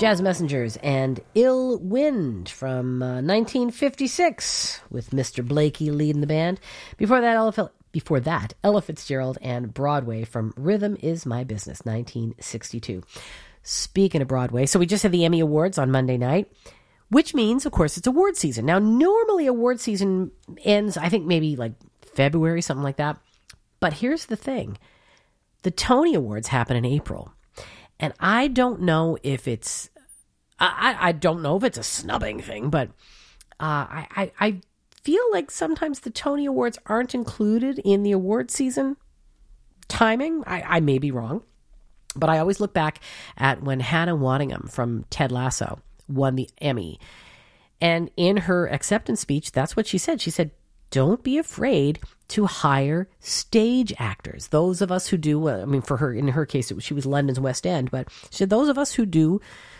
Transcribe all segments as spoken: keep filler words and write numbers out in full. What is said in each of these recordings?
Jazz Messengers and Ill Wind from uh, nineteen fifty-six with Mister Blakey leading the band. Before that, Ella, before that, Ella Fitzgerald and Broadway from Rhythm Is My Business, nineteen sixty-two. Speaking of Broadway, so we just had the Emmy Awards on Monday night, which means, of course, it's award season. Now, normally award season ends, I think maybe like February, something like that. But here's the thing. The Tony Awards happen in April. And I don't know if it's, I, I don't know if it's a snubbing thing, but uh, I, I, I feel like sometimes the Tony Awards aren't included in the award season timing. I, I may be wrong, but I always look back at when Hannah Waddingham from Ted Lasso won the Emmy. And in her acceptance speech, that's what she said. She said, don't be afraid to hire stage actors. Those of us who do, I mean, for her, in her case, it was, she was London's West End, but she said, those of us who do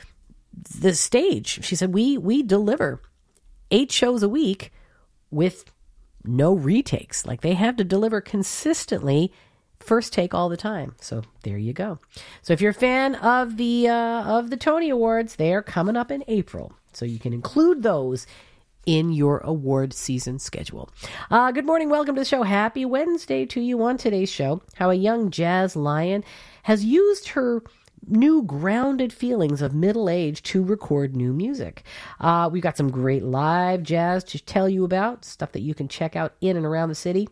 the stage, she said, we, we deliver eight shows a week with no retakes. Like they have to deliver consistently first take all the time. So there you go. So if you're a fan of the, uh, of the Tony Awards, they are coming up in April. So you can include those in your award season schedule. Uh, good morning. Welcome to the show. Happy Wednesday to you on today's show. How a young jazz lion has used her new grounded feelings of middle age to record new music. Uh, we've got some great live jazz to tell you about, stuff that you can check out in and around the city,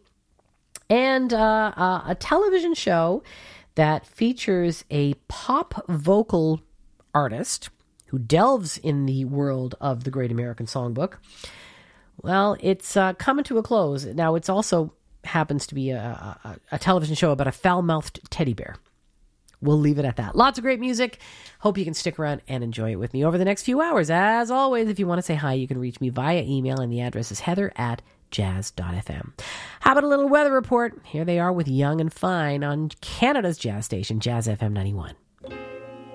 and uh, uh, a television show that features a pop vocal artist who delves in the world of the Great American Songbook. Well, it's uh, coming to a close. Now, it's also happens to be a, a, a television show about a foul-mouthed teddy bear. We'll leave it at that. Lots of great music. Hope you can stick around and enjoy it with me over the next few hours. As always, if you want to say hi, you can reach me via email, and the address is heather at jazz dot f m. How about a little weather report? Here they are with Young and Fine on Canada's jazz station, Jazz F M ninety-one.